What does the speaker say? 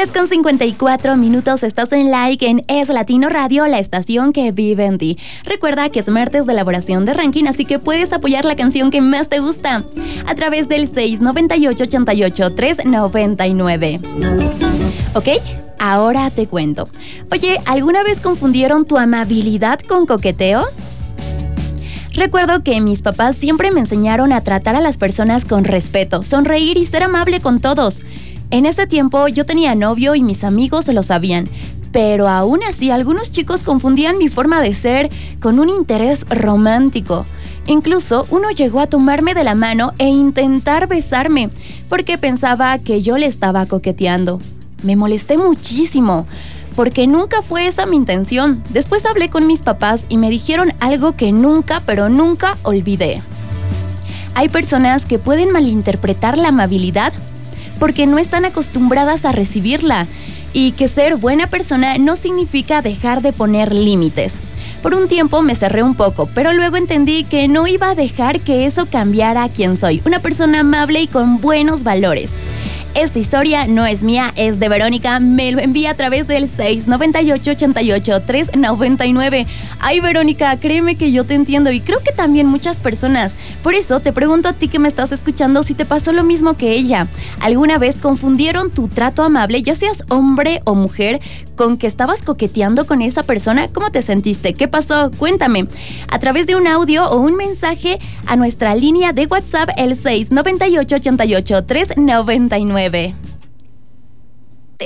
10:54, estás en Like en Es Latino Radio, la estación que vive en ti. Recuerda que es martes de elaboración de ranking, así que puedes apoyar la canción que más te gusta a través del 698-88-399. ¿Ok? Ahora te cuento. Oye, ¿alguna vez confundieron tu amabilidad con coqueteo? Recuerdo que mis papás siempre me enseñaron a tratar a las personas con respeto, sonreír y ser amable con todos. En ese tiempo yo tenía novio y mis amigos lo sabían, pero aún así algunos chicos confundían mi forma de ser con un interés romántico. Incluso uno llegó a tomarme de la mano e intentar besarme, porque pensaba que yo le estaba coqueteando. Me molesté muchísimo, porque nunca fue esa mi intención. Después hablé con mis papás y me dijeron algo que nunca, pero nunca olvidé. Hay personas que pueden malinterpretar la amabilidad porque no están acostumbradas a recibirla, y que ser buena persona no significa dejar de poner límites. Por un tiempo me cerré un poco, pero luego entendí que no iba a dejar que eso cambiara a quien soy, una persona amable y con buenos valores. Esta historia no es mía, es de Verónica. Me lo envía a través del 698-88-399. Ay, Verónica, créeme que yo te entiendo y creo que también muchas personas. Por eso te pregunto a ti que me estás escuchando si te pasó lo mismo que ella. ¿Alguna vez confundieron tu trato amable, ya seas hombre o mujer, con que estabas coqueteando con esa persona? ¿Cómo te sentiste? ¿Qué pasó? Cuéntame. A través de un audio o un mensaje a nuestra línea de WhatsApp, el 698-88-399.